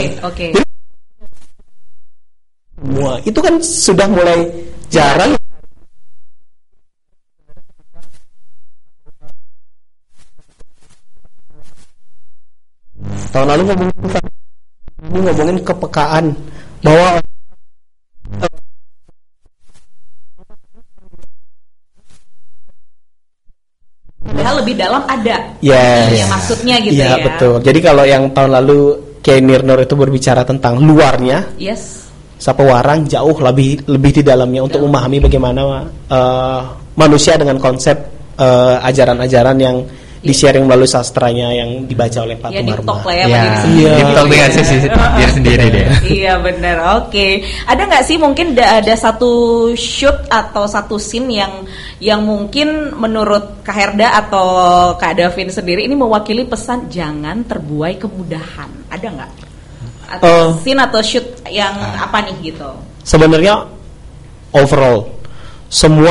Oke. Semua itu kan sudah mulai jarang. Tahun lalu ngomongin kepekaan bahwa padahal lebih dalam ada. Yes. Ya, maksudnya gitu ya. Iya, betul. Jadi kalau yang tahun lalu Kiai Nirnur itu berbicara tentang luarnya, Yes. Sapawarang jauh lebih di dalamnya untuk memahami bagaimana manusia dengan konsep ajaran-ajaran yang di-sharing melalui sastranya yang dibaca oleh Pak Tumarma. TikTok lah ya, Iya. TikTok dengan sisi diri sendiri deh. Iya benar, oke. Ada nggak sih mungkin ada satu shoot atau satu scene yang mungkin menurut Kak Herda atau Kak Davin sendiri ini mewakili pesan jangan terbuai kemudahan? Ada nggak? Atau scene atau shoot yang apa nih gitu? Sebenarnya overall semua